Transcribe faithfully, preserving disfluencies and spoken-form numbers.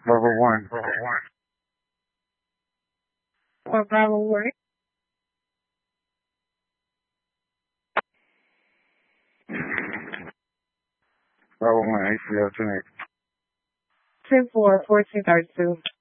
Level one. Or Bravo one. Level one, A C L ten. ten four, fourteen thirty-two.